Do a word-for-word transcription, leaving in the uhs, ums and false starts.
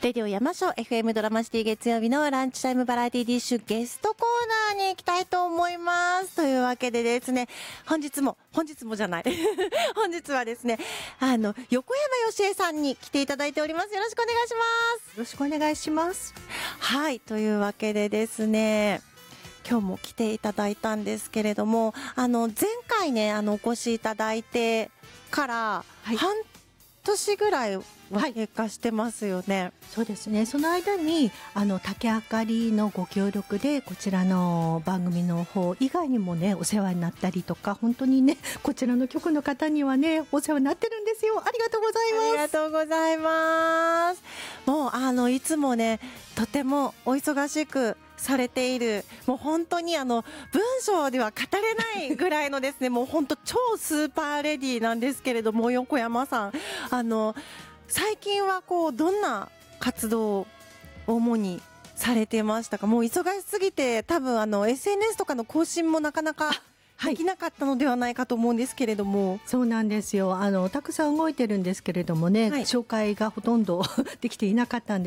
レディオ山椒 エフエム ドラマシティ月曜日のランチタイムバラエティディッシュゲストコーナーに行きたいと思います。というわけでですね、本日も、本日もじゃない。本日はですね、あの、横山よしえさんに来ていただいております。よろしくお願いします。 よろしくお願いします。 はい、というわけでですね、今日も来ていただいたんですけれども、あの、前回ね、あの、お越しいただいてから、半年ぐらいは経過してますよね。 はい、そうですね。その間にあの竹あかりのご協力でこちらの番組の方以外にもねお世話になったりとか、本当にねこちらの局の方にはねお世話になってるんですよ。ありがとうございます。 ありがとうございます。もうあのいつもねとてもお忙しくされている、もう本当にあの文章では語れないぐらいのですねもう本当超スーパーレディーなんですけれども、横山さん、あの最近はこうどんな活動を主にされてましたか？もう忙しすぎて多分あの エスエヌエス とかの更新もなかなかできなかったのではないかと思うんですけれども。はい、 そうなんですよ。あのたくさん動いてるんですけれどもね、はい、紹介がほとんどできていなかったんで